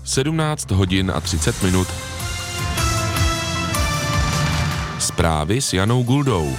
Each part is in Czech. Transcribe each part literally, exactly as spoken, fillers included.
sedmnáct hodin a třicet minut. Zprávy s Janou Guldou.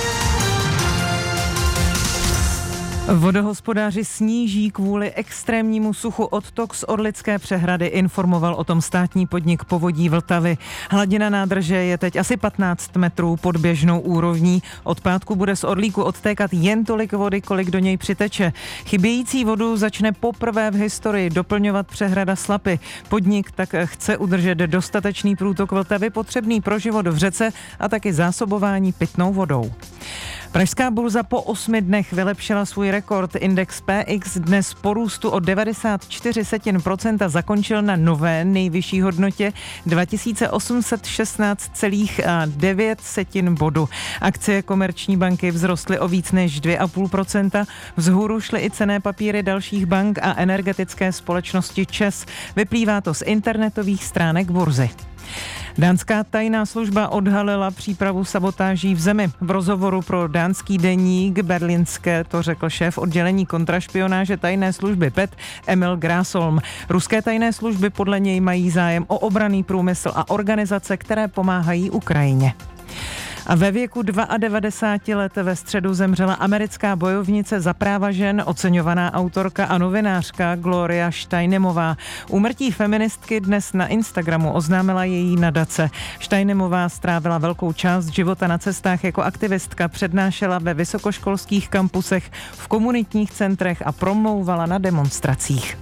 Vodohospodáři sníží kvůli extrémnímu suchu odtok z Orlické přehrady, informoval o tom státní podnik Povodí Vltavy. Hladina nádrže je teď asi patnáct metrů pod běžnou úrovní. Od pátku bude z Orlíku odtékat jen tolik vody, kolik do něj přiteče. Chybějící vodu začne poprvé v historii doplňovat přehrada Slapy. Podnik tak chce udržet dostatečný průtok Vltavy potřebný pro život v řece a taky zásobování pitnou vodou. Pražská burza po osmi dnech vylepšila svůj rekord. Index P X dnes po růstu o devadesát čtyři setin procenta zakončil na nové nejvyšší hodnotě dva tisíce osm set šestnáct celá devět setin bodu. Akcie Komerční banky vzrostly o víc než dva a půl procenta. Vzhůru šly i cenné papíry dalších bank a energetické společnosti ČEZ. Vyplývá to z internetových stránek burzy. Dánská tajná služba odhalila přípravu sabotáží v zemi. V rozhovoru pro dánský deník Berlingske to řekl šéf oddělení kontrašpionáže tajné služby P E T Emil Grásholm. Ruské tajné služby podle něj mají zájem o obranný průmysl a organizace, které pomáhají Ukrajině. A ve věku devadesát dva let ve středu zemřela americká bojovnice za práva žen, oceňovaná autorka a novinářka Gloria Steinemová. Úmrtí feministky dnes na Instagramu oznámila její nadace. Steinemová strávila velkou část života na cestách jako aktivistka, přednášela ve vysokoškolských kampusech, v komunitních centrech a promlouvala na demonstracích.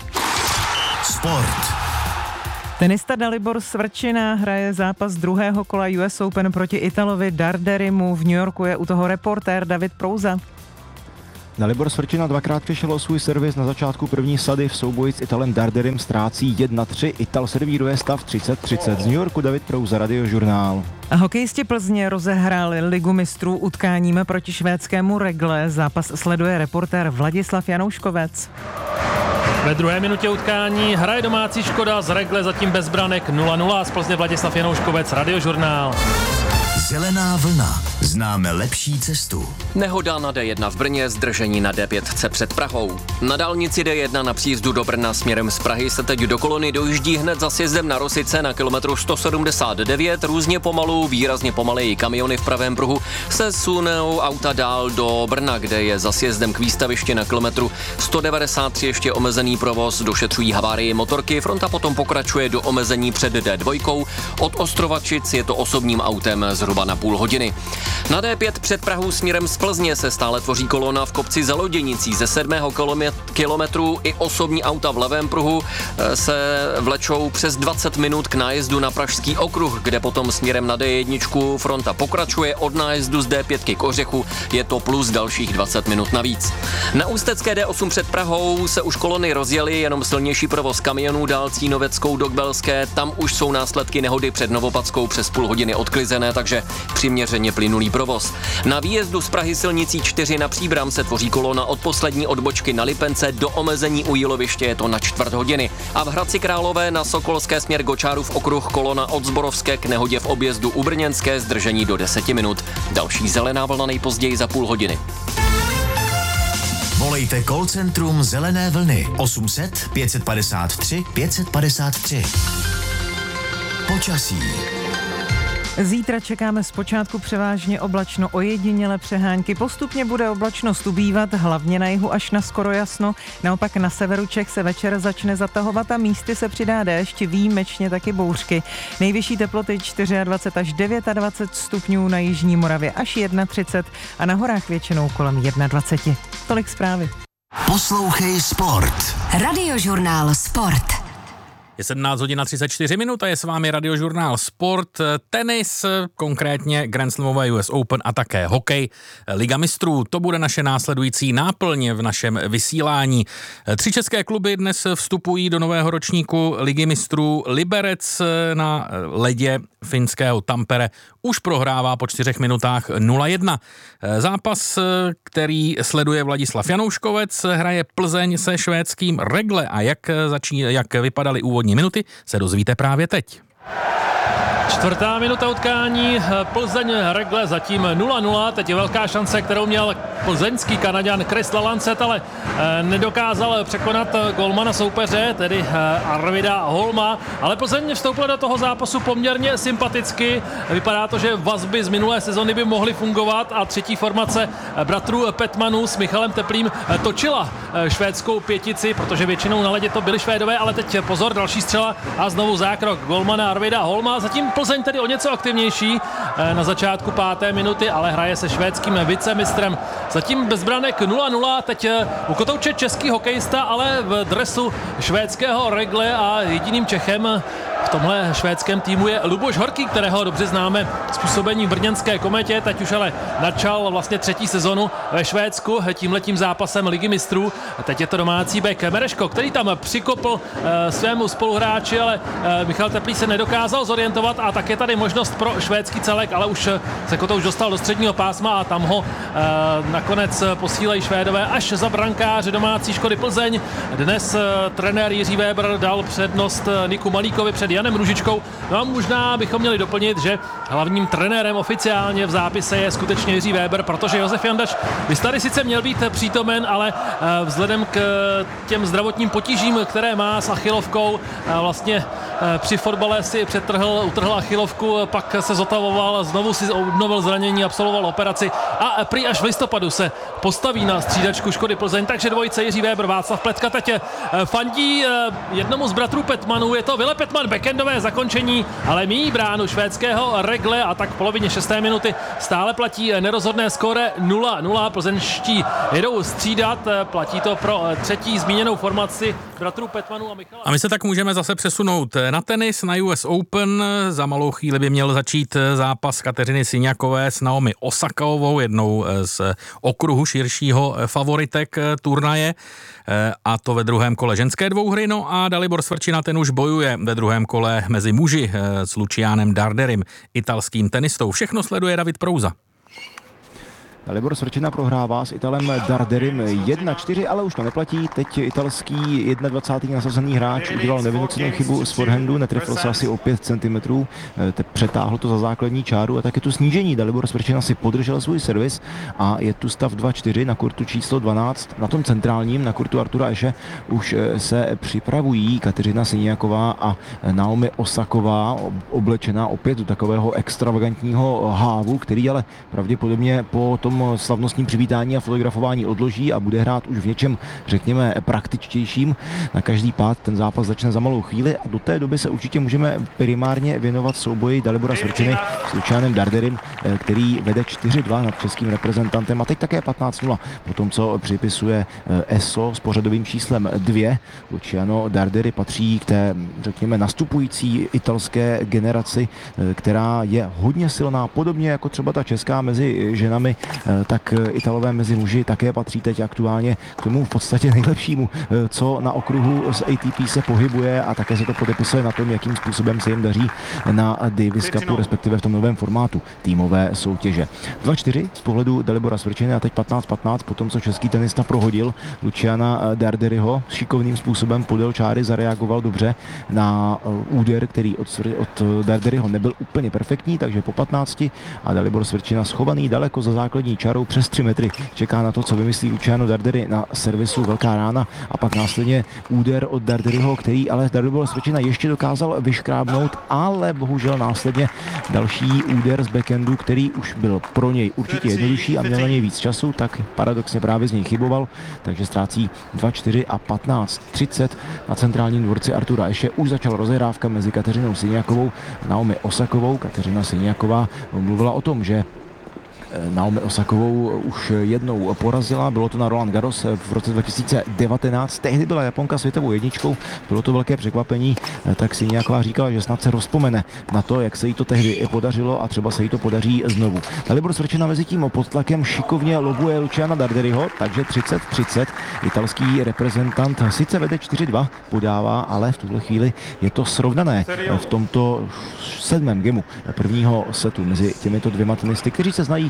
Sport. Tenista Dalibor Svrčina hraje zápas druhého kola U S Open proti Italovi Darderimu. V New Yorku je u toho reportér David Prouza. Dalibor Svrčina dvakrát přišel o svůj servis na začátku první sady. V souboji s Italem Darderim ztrácí jedna tři. Ital servíruje stav třicet třicet. Z New Yorku David Prouza, Radiožurnál. A hokejisti Plzně rozehráli ligu mistrů utkáním proti švédskému Regle. Zápas sleduje reportér Vladislav Janouškovec. Ve druhé minutě utkání hraje domácí Škoda z Regle zatím bez branek nula nula. Z Plzně Vladislav Janouškovec, Radiožurnál. Zelená vlna. Známe lepší cestu. Nehoda na D jedna v Brně, zdržení na D pět C před Prahou. Na dálnici D jedna na příjezdu do Brna směrem z Prahy se teď do kolony dojíždí hned za sjezdem na Rosice na kilometru sto sedmdesát devět. Různě pomalu, výrazně pomaleji kamiony v pravém pruhu se sunou auta dál do Brna, kde je za sjezdem k výstavišti na kilometru sto devadesát tři ještě omezený provoz. Došetřují havárii motorky, fronta potom pokračuje do omezení před D dva. Od Ostrovačic je to osobním autem zhruba na půl hodiny. Na D pět před Prahou směrem z Plzně se stále tvoří kolona v kopci za Loděnicí. Ze sedmého kilometru i osobní auta v levém pruhu se vlečou přes dvacet minut k nájezdu na Pražský okruh, kde potom směrem na D jedna fronta pokračuje. Od nájezdu z D pět k Kořechu je to plus dalších dvacet minut navíc. Na ústecké D osm před Prahou se už kolony rozjely, jenom silnější provoz kamionů dál Cínoveckou do Kbelské. Tam už jsou následky nehody před Novopadskou přes půl hodiny odklizené, takže přiměřeně plynulý provoz. Na výjezdu z Prahy silnicí čtyři na Příbram se tvoří kolona od poslední odbočky na Lipence do omezení u Jíloviště, je to na čtvrt hodiny. A v Hradci Králové na Sokolské směr Gočárův okruh kolona od Zborovské k nehodě v objezdu u Brněnské, zdržení do deseti minut. Další zelená vlna nejpozději za půl hodiny. Volejte call centrum Zelené vlny osm set pět padesát tři pět padesát tři. Počasí. Zítra čekáme zpočátku převážně oblačno, ojedinělé přehánky. Postupně bude oblačnost ubývat, hlavně na jihu až na skoro jasno. Naopak na severu Čech se večer začne zatahovat a místy se přidá déšť, výjimečně taky bouřky. Nejvyšší teploty dvacet čtyři až dvacet devět stupňů, na jižní Moravě až třicet jedna a na horách většinou kolem dvacet jedna. Tolik zprávy. Poslouchej Sport. Radiožurnál Sport. Je sedmnáct hodin a třicet čtyři minut a je s vámi Radiožurnál Sport, tenis, konkrétně Grand Slamové U S Open a také hokej, Liga mistrů. To bude naše následující náplň v našem vysílání. Tři české kluby dnes vstupují do nového ročníku Ligy mistrů. Liberec na ledě finského Tampere už prohrává po čtyřech minutách nula jedna. Zápas, který sleduje Vladislav Janouškovec, hraje Plzeň se švédským Regle a jak, začí, jak vypadaly úvodní minuty, se dozvíte právě teď. Čtvrtá minuta utkání, Plzeň Regle zatím nula nula, teď je velká šance, kterou měl plzeňský Kanaďan Chris Lancet, ale nedokázal překonat golmana soupeře, tedy Arvida Holma, ale Plzeň vstoupila do toho zápasu poměrně sympaticky, vypadá to, že vazby z minulé sezony by mohly fungovat a třetí formace bratrů Petmanů s Michalem Teplým točila švédskou pětici, protože většinou na ledě to byli Švédové, ale teď pozor, další střela a znovu zákrok golmana Arvida Holma, zatím Plzeň tedy o něco aktivnější na začátku páté minuty, ale hraje se švédským vicemistrem. Zatím bez branek nula nula, teď u kotouče český hokejista, ale v dresu švédského Regle a jediným Čechem v tomhle švédském týmu je Luboš Horký, kterého dobře známe z působení v brněnské Kometě, teď už ale načal vlastně třetí sezonu ve Švédsku tímhletím zápasem Ligy mistrů. Teď je to domácí bek Mereško, který tam přikopl e, svému spoluhráči, ale e, Michal Teplý se nedokázal zorientovat a tak je tady možnost pro švédský celek, ale už se Kotouč dostal do středního pásma a tam ho e, nakonec posílají Švédové až za brankáře domácí Škody Plzeň. Dnes e, trenér Jiří Weber dal přednost Niku Malíkovi před Janem Růžičkou. No a možná bychom měli doplnit, že hlavním trenérem oficiálně v zápise je skutečně Jiří Weber, protože Josef Jandaš by tady sice měl být přítomen, ale vzhledem k těm zdravotním potížím, které má s achilovkou, vlastně při fotbale si přetrhl, utrhl achilovku, pak se zotavoval, znovu si obnovil zranění, absolvoval operaci a prý až v listopadu se postaví na střídačku Škody Plzeň, takže dvojice Jiří Weber, Václav Pletka teď fandí jednomu z bratrů Petmanů, je to Ville Petman, backendové zakončení, ale míjí bránu švédského Regle a tak v polovině šesté minuty stále platí nerozhodné skóre nula nula, plzeňští jedou střídat, platí to pro třetí zmíněnou formaci bratrů Petmanů a Michala. A my se tak můžeme zase přesunout na tenis, na U S Open. Za malou chvíli by měl začít zápas Kateřiny Siňakové s Naomi Osakovou, jednou z okruhu širšího favoritek turnaje, a to ve druhém kole ženské dvouhry. No a Dalibor Svrčina, ten už bojuje ve druhém kole mezi muži s Lucianem Darderim, italským tenistou. Všechno sleduje David Prouza. Dalibor Svrčina prohrává s Italem Darderim jedna čtyři, ale už to neplatí. Teď italský dvacátý první nasazený hráč udělal nevynucenou chybu z forehandu, netrefil se asi o pět centimetrů, přetáhl to za základní čáru a tak je tu snížení. Dalibor Svrčina si podržel svůj servis a je tu stav dva čtyři na kurtu číslo dvanáct. Na tom centrálním, na kurtu Artura Eše, už se připravují Kateřina Siňaková a Naomi Osaková, oblečená opět do takového extravagantního hávu, který ale pravděpodobně po tom slavnostním přivítání a fotografování odloží a bude hrát už v něčem, řekněme, praktičtějším. Na každý pád ten zápas začne za malou chvíli a do té doby se určitě můžeme primárně věnovat souboji Dalibora Svrčiny s Lucianem Darderim, který vede čtyři dva nad českým reprezentantem a teď také patnáct nula po tom, co připisuje E S O s pořadovým číslem dvě. Luciano Darderi patří k té, řekněme, nastupující italské generaci, která je hodně silná, podobně jako třeba ta česká mezi ženami, tak Italové mezi muži také patří teď aktuálně k tomu v podstatě nejlepšímu, co na okruhu z A T P se pohybuje a také se to podepisuje na tom, jakým způsobem se jim daří na Davis Cupu, respektive v tom novém formátu týmové soutěže. dva čtyři z pohledu Dalibora Svrčiny a teď patnáct patnáct po tom, co český tenista prohodil Luciana Darderiho šikovným způsobem podél čáry, zareagoval dobře na úder, který od, od Darderiho nebyl úplně perfektní, takže po patnácti a Dalibor Svrčina schovaný daleko za základní čarou přes tři metry. Čeká na to, co vymyslí Luciano Darderi na servisu, velká rána a pak následně úder od Darderiho, který ale Dalibor Svrčina ještě dokázal vyškrábnout, ale bohužel následně další úder z backhandu, který už byl pro něj určitě jednodušší a měl na něj víc času, tak paradoxně právě z něj chyboval, takže ztrácí dva čtyři a patnáct třicet na centrálním dvorci Artura Eše. Už začala rozehrávka mezi Kateřinou Siňakovou a Naomi Osakovou. Kateřina Siňaková mluvila o tom, že Naomi Osakovou už jednou porazila, bylo to na Roland Garros v roce dva tisíce devatenáct, tehdy byla Japonka světovou jedničkou, bylo to velké překvapení, tak si nějaká říkala, že snad se rozpomene na to, jak se jí to tehdy podařilo a třeba se jí to podaří znovu. Dalibor Svrčina mezi tím pod tlakem šikovně lobuje Luciana Darderiho, takže třicet třicet, italský reprezentant sice vede čtyři dva, podává, ale v tuhle chvíli je to srovnané v tomto sedmém gemu prvního setu mezi těmito dvěma tenisty, kteří se znají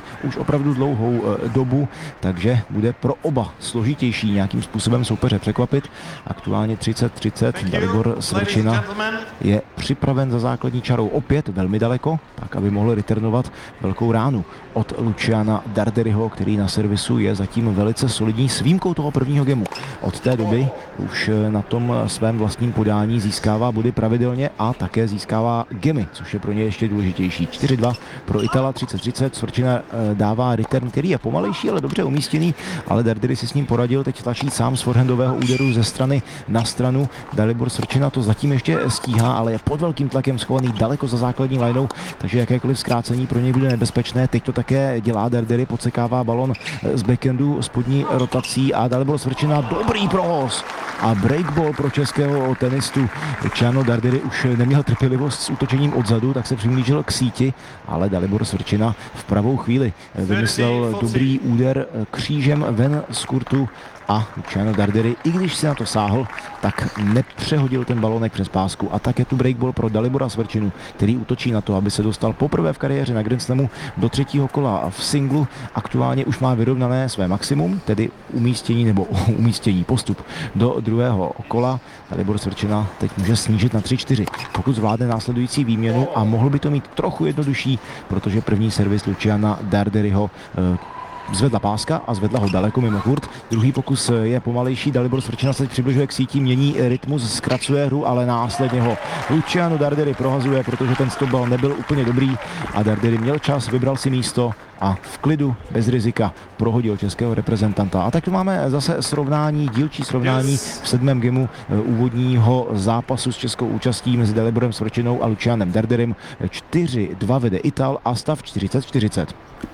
už opravdu dlouhou dobu, takže bude pro oba složitější nějakým způsobem soupeře překvapit. Aktuálně třicet třicet, Dalibor Svrčina je připraven za základní čarou opět velmi daleko, tak aby mohl returnovat velkou ránu od Luciana Darderyho, který na servisu je zatím velice solidní s výjimkou toho prvního gemu. Od té doby už na tom svém vlastním podání získává body pravidelně a také získává gemy, což je pro ně ještě důležitější. čtyři dva pro Itala, třicet třicet. Svrčina dává return, který je pomalejší, ale dobře umístěný, ale Dardery si s ním poradil, teď tlačí sám z forehandového úderu ze strany na stranu. Dalibor Svrčina to zatím ještě stíhá, ale je pod velkým tlakem schovaný daleko za základní linou, takže jakékoliv zkrácení pro něj bude nebezpečné. Teď to také dělá Dardery, podsekává balon z backendu spodní rotací a Dalibor Svrčina dobrý prohoz a breakball pro českého tenistu. Luciano Dardery už neměl trpělivost s útočením odzadu, tak se přimlížil k síti, ale Dalibor Svrčina v pravou chvíli vymyslel dobrý úder křížem ven z kurtu a Luciano Dardery, i když si na to sáhl, tak nepřehodil ten balonek přes pásku. A tak je tu breakball pro Dalibora Svrčinu, který útočí na to, aby se dostal poprvé v kariéře na Grand Slamu do třetího kola v singlu. Aktuálně už má vyrovnané své maximum, tedy umístění nebo umístění postup do druhého kola. Dalibor Svrčina teď může snížit na tři čtyři, pokud zvládne následující výměnu a mohl by to mít trochu jednodušší, protože první servis Luciana Darderyho eh, zvedla páska a zvedla ho daleko mimo kurt. Druhý pokus je pomalejší, Dalibor Svrčina se přibližuje k síti, mění rytmus, zkracuje hru, ale následně ho Luciano Dardery prohazuje, protože ten stopball nebyl úplně dobrý a Dardery měl čas, vybral si místo a v klidu, bez rizika prohodil českého reprezentanta. A tak tu máme zase srovnání, dílčí srovnání v sedmém gemu úvodního zápasu s českou účastí mezi Daliborem Svrčinou a Lucianem Darderym. čtyři dva vede Ital a stav čtyřicet čtyřicet.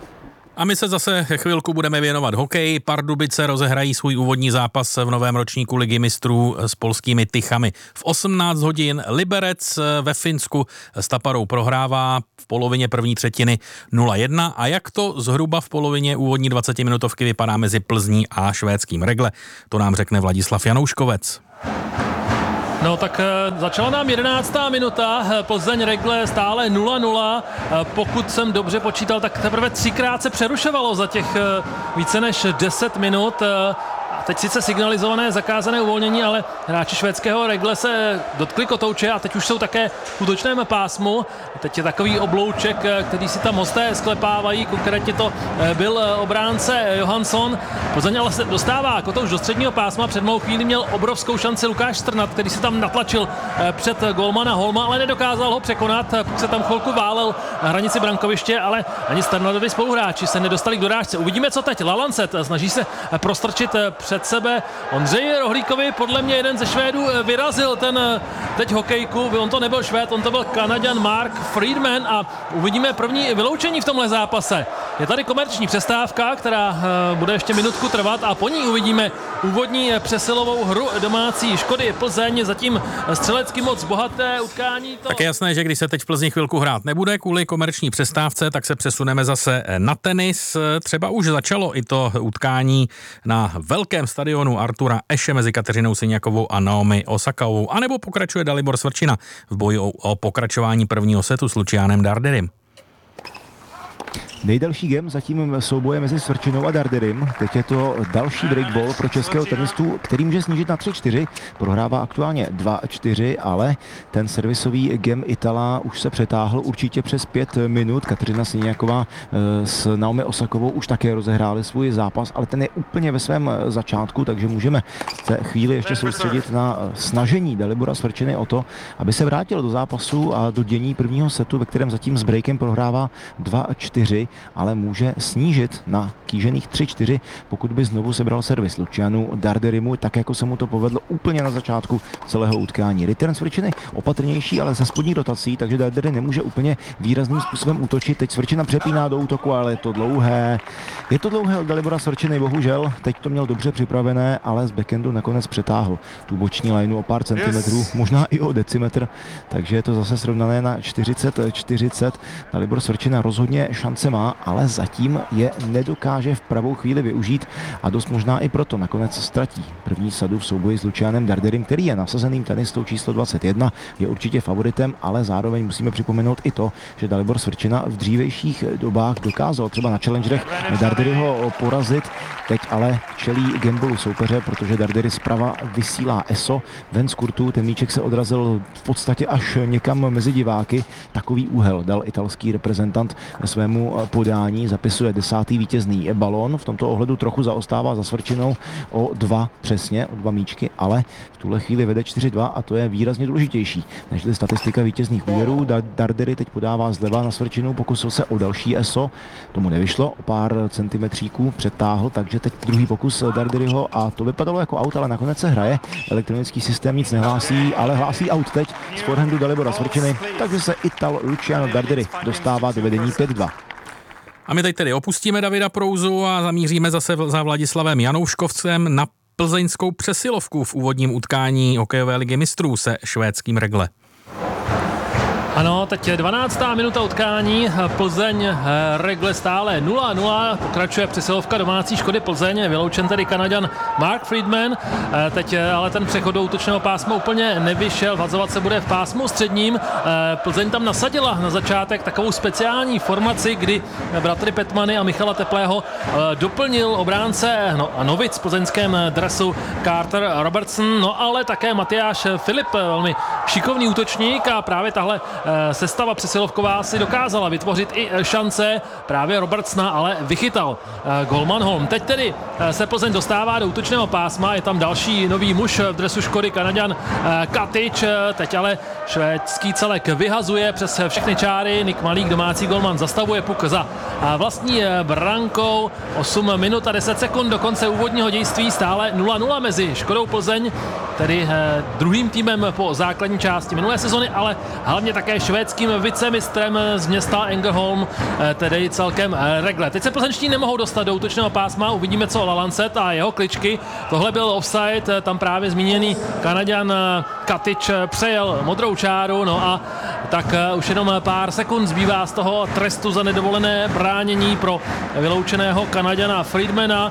A my se zase chvilku budeme věnovat hokeji. Pardubice rozehrají svůj úvodní zápas v novém ročníku Ligy mistrů s polskými Tychami. V osmnáct hodin Liberec ve Finsku s Taparou prohrává v polovině první třetiny nula jedna. A jak to zhruba v polovině úvodní dvacetiminutovky vypadá mezi Plzní a švédským Regle, to nám řekne Vladislav Janouškovec. No tak začala nám jedenáctá minuta, Plzeň Regle stále nula nula, pokud jsem dobře počítal, tak teprve třikrát se přerušovalo za těch více než deset minut. Teď sice signalizované zakázané uvolnění, ale hráči švédského Regle se dotkli kotouče a teď už jsou také v útočném pásmu. Teď je takový oblouček, který si tam hosté sklepávají, konkrétně to byl obránce Johansson. Plzeň ale se dostává kotouč do středního pásma, před malou chvíli měl obrovskou šanci Lukáš Strnad, který se tam natlačil před golmana Holma, ale nedokázal ho překonat, pokud se tam chvilku válel na hranici brankoviště, ale ani Strnadovi spoluhráči se nedostali k dorážce. Uvidíme, co teď. Lalancet snaží se prostrčit před sebe Ondřeji Rohlíkovi, podle mě jeden ze Švédů vyrazil ten teď hokejku, on to nebyl Švéd, on to byl Kanaďan Mark Friedman a uvidíme první vyloučení v tomhle zápase. Je tady komerční přestávka, která bude ještě minutku trvat a po ní uvidíme úvodní přesilovou hru domácí Škody Plzeň, zatím střelecky moc bohaté utkání. To... Tak je jasné, že když se teď v Plzni chvilku hrát nebude kvůli komerční přestávce, tak se přesuneme zase na tenis. Třeba už začalo i to utkání na velkém stadionu Artura Ashe mezi Kateřinou Siniakovou a Naomi Osakovou, anebo pokračuje Dalibor Svrčina v boji o, o pokračování prvního setu s Lucianem Darderym. Nejdelší game zatím souboje mezi Svrčinou a Darderym. Teď je to další breakball pro českého tenistu, který může snížit na tři čtyři. Prohrává aktuálně dva čtyři, ale ten servisový game Itala už se přetáhl určitě přes pět minut. Kateřina Siniaková s Naomi Osakovou už také rozehráli svůj zápas, ale ten je úplně ve svém začátku, takže můžeme se chvíli ještě soustředit na snažení Dalibora Svrčiny o to, aby se vrátil do zápasu a do dění prvního setu, ve kterém zatím s breakem prohrává dva čtyři. Ale může snížit na kýžených tři čtyři, pokud by znovu sebral servis Lucianu Darderymu, tak jako se mu to povedlo úplně na začátku celého utkání. Return Svrčiny opatrnější, ale ze spodní rotací, takže Dardery nemůže úplně výrazným způsobem útočit. Teď Svrčina přepíná do útoku, ale je to dlouhé. Je to dlouhé od Dalibora Svrčiny, bohužel. Teď to měl dobře připravené, ale z backendu nakonec přetáhl tu boční lineu o pár centimetrů, yes. Možná i o decimetr, takže je to zase srovnané na čtyřicet čtyřicet. Dalibor Svrčina rozhodně šanci šance má, ale zatím je nedokáže v pravou chvíli využít a dost možná i proto nakonec ztratí první sadu v souboji s Lucianem Darderim, který je nasazeným tenistou číslo dvacet jedna, je určitě favoritem, ale zároveň musíme připomenout i to, že Dalibor Svrčina v dřívějších dobách dokázal třeba na challengerech Darderyho porazit, teď ale čelí gambolu soupeře, protože Dardery zprava vysílá eso ven z kurtu, ten míček se odrazil v podstatě až někam mezi diváky. Takový úhel dal italský reprezentant svému podání, zapisuje desátý vítězný balón, v tomto ohledu trochu zaostává za Svrčinou o dva přesně, o dva míčky, ale v tuhle chvíli vede čtyři dva a to je výrazně důležitější než statistika vítězných úderů. Dardery teď podává zleva na Svrčinu, pokusil se o další eso, tomu nevyšlo, o pár centimetříků přetáhl, takže teď druhý pokus Darderyho a to vypadalo jako aut, ale nakonec se hraje. Elektronický systém nic nehlásí, ale hlásí aut teď z forehandu Dalibora Svrčiny, takže se Ital Luciano Dardery dostává do vedení pět dva. A my teď tedy opustíme Davida Prouzu a zamíříme zase za Vladislavem Janouškovcem na plzeňskou přesilovku v úvodním utkání hokejové ligy mistrů se švédským Regle. Ano, teď je dvanáctá minuta utkání, Plzeň Regle stále nula nula, pokračuje přesilovka domácí Škody Plzeň, vyloučen tedy Kanaďan Mark Friedman, teď ale ten přechod do útočného pásma úplně nevyšel, vazovat se bude v pásmu středním, Plzeň tam nasadila na začátek takovou speciální formaci, kdy bratry Petmany a Michala Teplého doplnil obránce no, a novic v plzeňském dresu Carter Robertson, no ale také Matyáš Filip, velmi šikovný útočník a právě tahle sestava přesilovková si dokázala vytvořit i šance, právě Robertsona ale vychytal golman Holm. Teď tedy se Plzeň dostává do útočného pásma, je tam další nový muž v dresu Škody, Kanaďan Katic, teď ale švédský celek vyhazuje přes všechny čáry, Nick Malík, domácí golman, zastavuje puk za vlastní brankou, osm minut a deset sekund do konce úvodního dějství, stále nula nula mezi Škodou Plzeň, tedy druhým týmem po základní části minulé sezony, ale hlavně také švédským vicemistrem z města Ängelholm, tedy celkem Regle. Teď se plzeňští nemohou dostat do útočného pásma, uvidíme co Lalancet a jeho kličky. Tohle byl offside, tam právě zmíněný Kanaďan Katic přejel modrou čáru, no a tak už jenom pár sekund zbývá z toho trestu za nedovolené bránění pro vyloučeného Kanaďana Friedmana.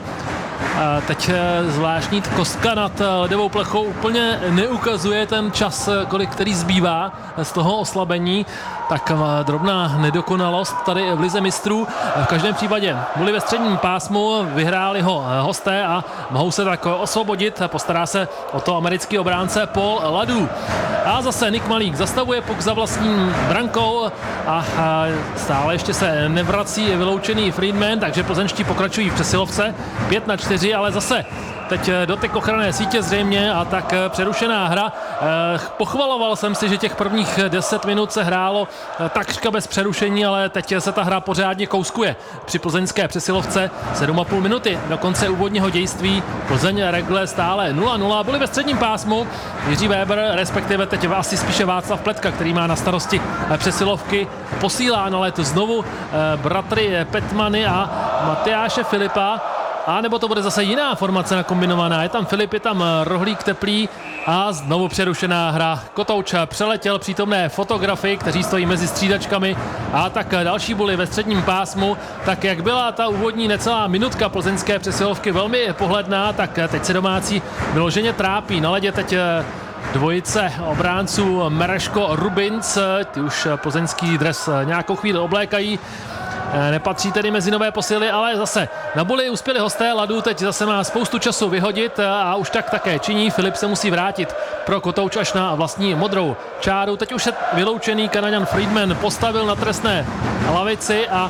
A teď zvláštní kostka nad ledovou plechou úplně neukazuje ten čas, kolik který zbývá z toho oslabení. Tak drobná nedokonalost tady v lize mistrů. V každém případě byli ve středním pásmu, vyhráli ho hosté a mohou se tak osvobodit. Postará se o to americký obránce Paul Ladu. A zase Nick Malík zastavuje puk za vlastním brankou a stále ještě se nevrací vyloučený Friedman, takže plzeňští pokračují v přesilovce pět na čtyři, ale zase teď dotek ochranné sítě zřejmě a tak přerušená hra. Pochvaloval jsem si, že těch prvních deset minut se hrálo takřka bez přerušení, ale teď se ta hra pořádně kouskuje. Při plzeňské přesilovce sedm a půl minuty do konce úvodního dějství. Plzeň Regle stále nula nula. Byli ve středním pásmu Jiří Weber, respektive teď asi spíše Václav Pletka, který má na starosti přesilovky. Posílá na let znovu bratry Petmany a Matyáše Filipa. A nebo to bude zase jiná formace nakombinovaná. Je tam Filip, je tam Rohlík, Teplý a znovu přerušená hra. Kotouč přeletěl přítomné fotografy, kteří stojí mezi střídačkami a tak další buly ve středním pásmu. Tak jak byla ta úvodní necelá minutka plzeňské přesilovky velmi pohledná, tak teď se domácí vyloženě trápí. Na ledě teď dvojice obránců Mereško Rubinc, ty už plzeňský dres nějakou chvíli oblékají. Nepatří tedy mezi nové posily, ale zase na buli uspěli hosté. Ladu teď zase má spoustu času vyhodit a už tak také činí. Filip se musí vrátit pro Kotouč až na vlastní modrou čáru. Teď už je vyloučený Kanaďan Friedman postavil na trestné lavici a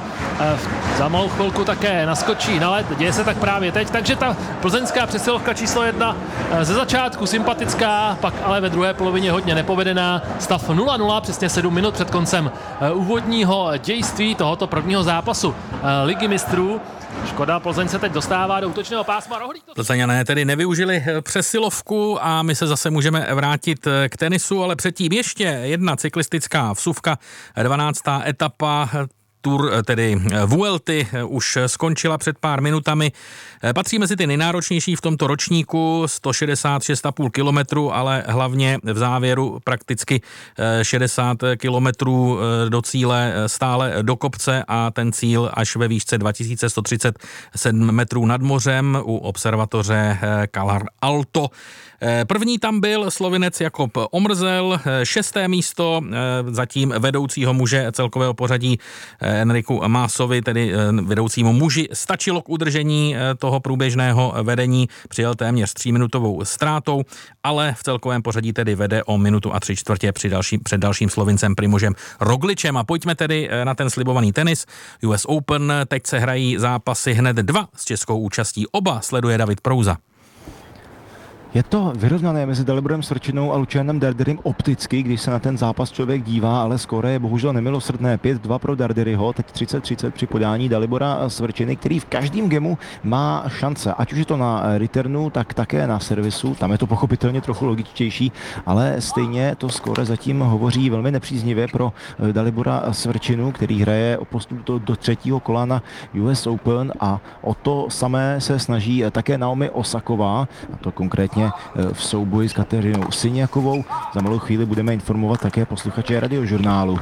za malou chvilku také naskočí na led. Děje se tak právě teď, takže ta plzeňská přesilovka číslo jedna ze začátku sympatická, pak ale ve druhé polovině hodně nepovedená. Stav nula nula, přesně sedm minut před koncem úvodního dějství tohoto prvního zápasu Ligy mistrů. Škoda, Plzeň se teď dostává do útočného pásma. Rohlík to... Plzeňané tedy nevyužili přesilovku a my se zase můžeme vrátit k tenisu, ale předtím ještě jedna cyklistická vsuvka, dvanáctá etapa Tour, tedy Vuelty, už skončila před pár minutami. Patří mezi ty nejnáročnější v tomto ročníku, sto šedesát šest celá pět kilometru, ale hlavně v závěru prakticky šedesát kilometrů do cíle, stále do kopce a ten cíl až ve výšce dva tisíce sto třicet sedm metrů nad mořem u observatoře Calar Alto. První tam byl Slovinec Jakob Omrzel, šesté místo zatím vedoucího muže celkového pořadí Enriku Másovi, tedy vedoucímu muži, stačilo k udržení toho průběžného vedení, přijel téměř tříminutovou ztrátou, ale v celkovém pořadí tedy vede o minutu a tři čtvrtě při další, před dalším Slovincem Primožem Rogličem. A pojďme tedy na ten slibovaný tenis. U S Open, teď se hrají zápasy hned dva s českou účastí. Oba sleduje David Prouza. Je to vyrovnané mezi Daliborem Svrčinou a Lucianem Darderim opticky, když se na ten zápas člověk dívá, ale skóre je bohužel nemilosrdné. pět dva pro Darderyho, teď třicet třicet při podání Dalibora Svrčiny, který v každém gemu má šance. Ať už je to na returnu, tak také na servisu. Tam je to pochopitelně trochu logičtější, ale stejně to skóre zatím hovoří velmi nepříznivě pro Dalibora Svrčinu, který hraje o postup do, do třetího kola na U S Open, a o to samé se snaží také Naomi Osaková, a to konkrétně v souboji s Kateřinou Syniakovou. Za malou chvíli budeme informovat také posluchače Radiožurnálu.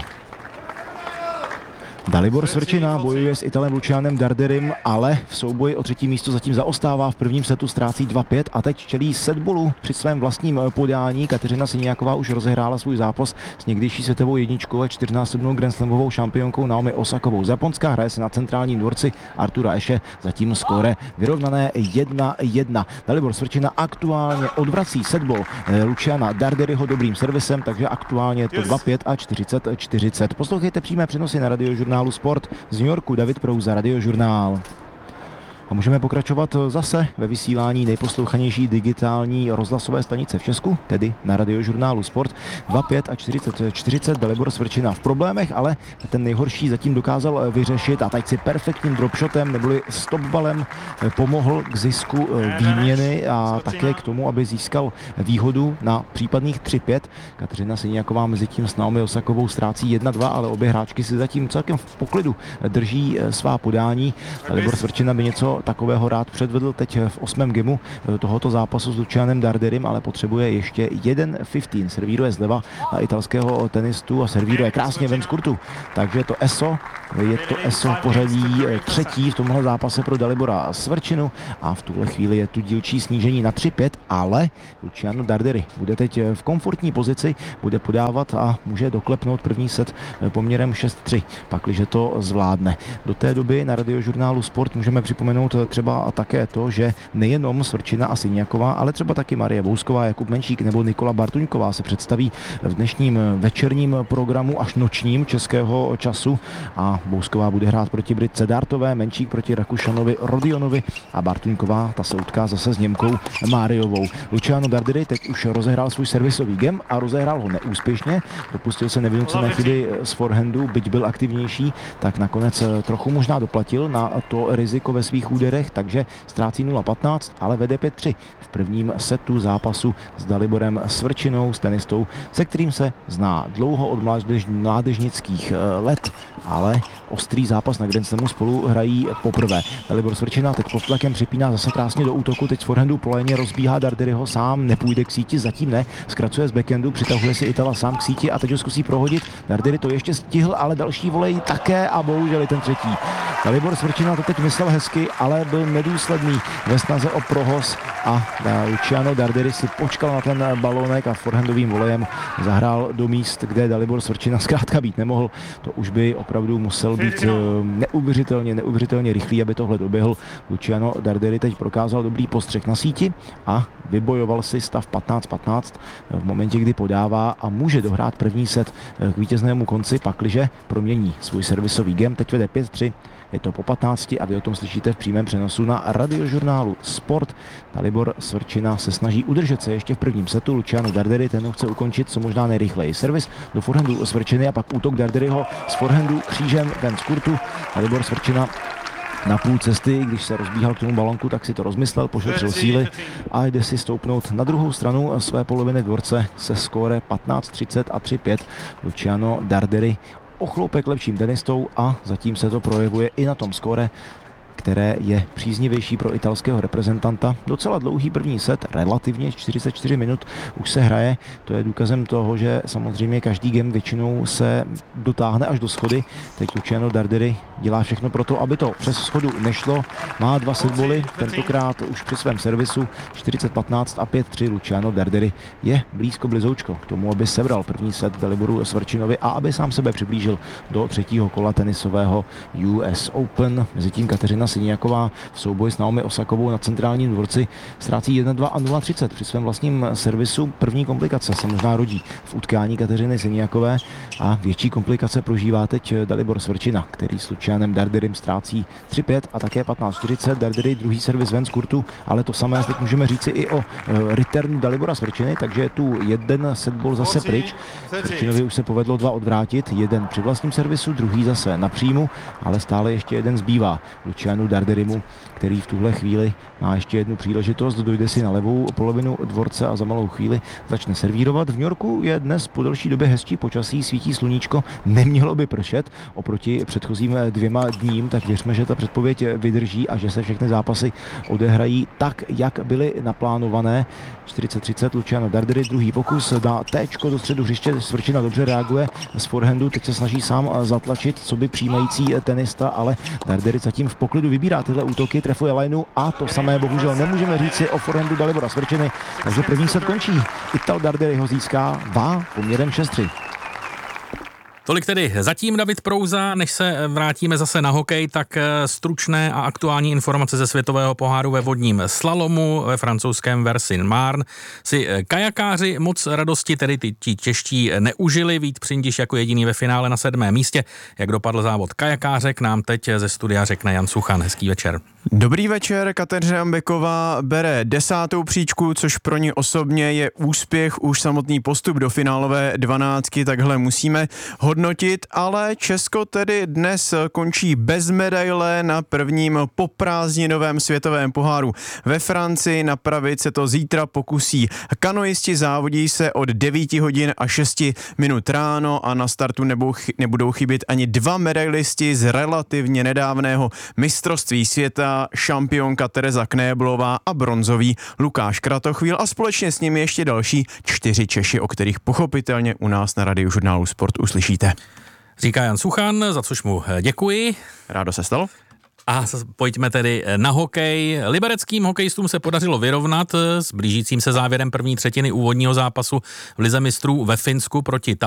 Dalibor Svrčina bojuje s Italem Lucianem Darderim, ale v souboji o třetí místo zatím zaostává. V prvním setu ztrácí dva pět a teď čelí setballu při svém vlastním podání. Kateřina Syniaková už rozehrála svůj zápas s někdejší světovou jedničkou a čtyřnásobnou grandslamovou šampionkou Naomi Osakovou. Z Japonska hraje se na centrálním dvorci Artura Ashe, zatím skóre vyrovnané jedna jedna. Dalibor Svrčina aktuálně odvrací setball Luciana Darderyho dobrým servisem, takže aktuálně je to dva pět a čtyřicet čtyřicet. Poslouchejte přímé přenosy na Radiožurnálu Sport z New Yorku. David Prouza, Radiožurnál. A můžeme pokračovat zase ve vysílání nejposlouchanější digitální rozhlasové stanice v Česku, tedy na Radiožurnálu Sport. dva pět a čtyřicet čtyřicet, Dalibor Svrčina v problémech, ale ten nejhorší zatím dokázal vyřešit a teď si perfektním dropshotem neboli stopbalem pomohl k zisku výměny a také k tomu, aby získal výhodu na případných tři pět. Kateřina Syniaková mezi tím s Naomi Osakovou ztrácí jedna dva, ale obě hráčky si zatím celkem v poklidu drží svá podání. Dalibor Svrčina by něco takového rád předvedl teď v osmém gemu tohoto zápasu s Lucianem Darderim, ale potřebuje ještě jeden patnáct. Servíruje zleva na italského tenistu a servíruje krásně ven z kurtu. Takže to ESO, je to ESO pořadí třetí v tomhle zápase pro Dalibora Svrčinu a v tuhle chvíli je tu dílčí snížení na tři pět, ale Luciano Dardery bude teď v komfortní pozici, bude podávat a může doklepnout první set poměrem šest tři, pakliže to zvládne. Do té doby na Radiožurnálu Sport můžeme připomenout třeba také to, že nejenom Svrčina a Syniaková, ale třeba taky Marie Bousková, Jakub Menšík nebo Nikola Bartuňková se představí v dnešním večerním programu až nočním českého času a Bousková bude hrát proti Britce Dartové, Menšík proti Rakušanovi Rodionovi a Bartuňková, ta se utká zase s Němkou Máriovou. Luciano Dardery teď už rozehrál svůj servisový gem a rozehrál ho neúspěšně, dopustil se nevynucené chyby z forehandu, byť byl aktivnější, tak nakonec trochu možná doplatil na to riziko ve svých úderech, takže ztrácí nula patnáct, ale vede pět tři v prvním setu zápasu s Daliborem Svrčinou, s tenistou, se kterým se zná dlouho od mládež, mládežnických let, ale ostrý zápas na Grand Slamu spolu hrají poprvé. Dalibor Svrčina teď pod tlakem připíná zase krásně do útoku, teď z forehandu po léně rozbíhá Darderyho, sám nepůjde k síti, zatím ne, zkracuje z backhandu, přitahuje si Itala sám k síti a teď ho zkusí prohodit. Dardery to ještě stihl, ale další volej také a bohužel i ten třetí. Dalibor Svrčina to teď myslel hezky, ale byl nedůsledný ve snaze o prohoz a Luciano Dardery si počkal na ten balónek a forehandovým volejem zahrál do míst, kde Dalibor Svrčina zkrátka být nemohl. To už by opravdu musel být neuvěřitelně, neuvěřitelně rychlý, aby tohle doběhl. Luciano Dardery teď prokázal dobrý postřeh na síti a vybojoval si stav patnáct patnáct v momentě, kdy podává a může dohrát první set k vítěznému konci, pakliže promění svůj servisový gem. Teď vede pět tři. Je to po patnácti a vy o tom slyšíte v přímém přenosu na Radiožurnálu Sport. Dalibor Svrčina se snaží udržet se ještě v prvním setu. Luciano Dardery, ten ho chce ukončit co možná nejrychleji. Servis do forehandu Svrčiny a pak útok Darderyho z forehandu křížem ven z kurtu. Dalibor Svrčina na půl cesty, když se rozbíhal k tomu balonku, tak si to rozmyslel, pošetřil síly a jde si stoupnout na druhou stranu své poloviny dvorce se skóre patnáct třicet a tři pět. Luciano Dardery o chloupek lepším tenistou a zatím se to projevuje i na tom skóre, které je příznivější pro italského reprezentanta. Docela dlouhý první set, relativně čtyřicet čtyři minut už se hraje. To je důkazem toho, že samozřejmě každý game většinou se dotáhne až do schody. Teď Luciano Darderi dělá všechno pro to, aby to přes schodu nešlo. Má dva setboly, tentokrát už při svém servisu čtyřicet patnáct a pět tři. Luciano Darderi je blízko blizoučko k tomu, aby sebral první set Daliboru Svrčinovi a aby sám sebe přiblížil do třetího kola tenisového U S Open. Mezitím Kateřina Siniaková v souboji s Naomi Osakovou na centrálním dvorci ztrácí jedna dva a nula třicet při svém vlastním servisu. První komplikace se možná rodí v utkání Kateřiny Siniakové a větší komplikace prožívá teď Dalibor Svrčina, který s Lucianem Darderim ztrácí tři pět a také patnáct čtyřicet. Darderi druhý servis ven z kurtu, ale to samé teď můžeme říci i o returnu Dalibora Svrčiny, takže tu jeden setball zase pryč. Svrčinovi už se povedlo dva odvrátit, jeden při vlastním servisu, druhý zase na příjmu, ale stále ještě jeden zbývá Lucianu Darderimu, který v tuhle chvíli má ještě jednu příležitost, dojde si na levou polovinu dvorce a za malou chvíli začne servírovat. V New Yorku je dnes po delší době hezčí počasí, svítí sluníčko, nemělo by pršet oproti předchozím dvěma dním, tak věřme, že ta předpověď vydrží a že se všechny zápasy odehrají tak, jak byly naplánované. čtyřicet třicet Luciano Darderi, druhý pokus, dá téčko do středu hřiště, Svrčina dobře reaguje z forehandu, teď se snaží sám zatlačit, co by přijímající tenista, ale Darderi zatím v poklidu vybírá tyhle útoky, trefuje lineu a to samé bohužel nemůžeme říci o forehandu Dalibora Svrčiny, takže první set končí. Ital Darderi ho získá dva poměrem šest tři. Tolik tedy zatím David Prouza, než se vrátíme zase na hokej, tak stručné a aktuální informace ze světového poháru ve vodním slalomu ve francouzském Versin-Marne si kajakáři moc radosti, tedy ty ti čeští, neužili. Vít Přindiš jako jediný ve finále na sedmém místě. Jak dopadl závod kajakářek, nám teď ze studia řekne Jan Suchan. Hezký večer. Dobrý večer, Kateřina Beková bere desátou příčku, což pro ní osobně je úspěch, už samotný postup do finálové dvanáctky, takhle musíme hodnotit, ale Česko tedy dnes končí bez medaile na prvním poprázdninovém světovém poháru ve Francii. Napravit se to zítra pokusí kanoisti, závodí se od devět hodin a šest minut ráno a na startu nebudou chybět ani dva medailisti z relativně nedávného mistrovství světa, šampionka Tereza Knéblová a bronzový Lukáš Kratochvíl a společně s nimi ještě další čtyři Češi, o kterých pochopitelně u nás na Radiožurnálu Sport uslyšíte. Říká Jan Suchan, za což mu děkuji. Rádo se stalo. A pojďme tedy na hokej. Libereckým hokejistům se podařilo vyrovnat s blížícím se závěrem první třetiny úvodního zápasu v Lize mistrů ve Finsku proti